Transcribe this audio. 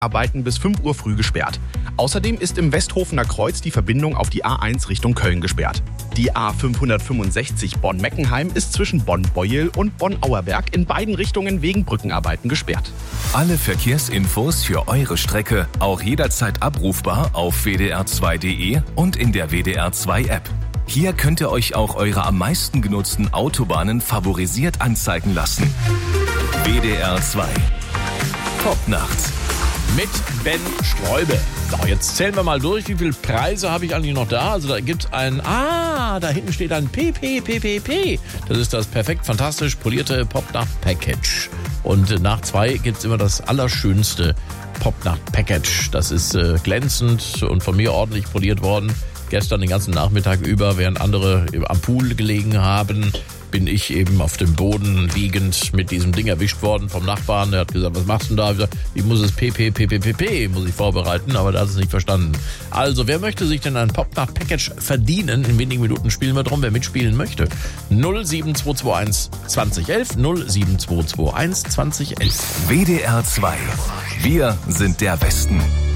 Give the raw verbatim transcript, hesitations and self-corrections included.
Arbeiten bis fünf Uhr früh gesperrt. Außerdem ist im Westhofener Kreuz die Verbindung auf die A eins Richtung Köln gesperrt. Die A fünfhundertfünfundsechzig Bonn-Meckenheim ist zwischen Bonn-Beuel und Bonn-Auerberg in beiden Richtungen wegen Brückenarbeiten gesperrt. Alle Verkehrsinfos für eure Strecke auch jederzeit abrufbar auf w d r zwei punkt d e und in der W D R zwei App. Hier könnt ihr euch auch eure am meisten genutzten Autobahnen favorisiert anzeigen lassen. W D R zwei. Popnacht. Mit Ben Streube. So, jetzt zählen wir mal durch, wie viele Preise habe ich eigentlich noch da. Also da gibt es ein, ah, da hinten steht ein P P P P P. Das ist das perfekt fantastisch polierte Popnacht-Package. Und nach zwei gibt es immer das allerschönste Popnacht-Package. Das ist äh, glänzend und von mir ordentlich poliert worden. Gestern den ganzen Nachmittag über, während andere am Pool gelegen haben, bin ich eben auf dem Boden liegend mit diesem Ding erwischt worden vom Nachbarn. Der hat gesagt, was machst du denn da? Ich, gesagt, ich muss es P P P P P P muss ich vorbereiten, aber der hat es nicht verstanden. Also, wer möchte sich denn ein Popnacht-Package verdienen? In wenigen Minuten spielen wir drum, wer mitspielen möchte. null sieben zwei zwei eins zwanzig elf, null sieben zwei zwei eins zwanzig elf. W D R zwei. Wir sind der Westen.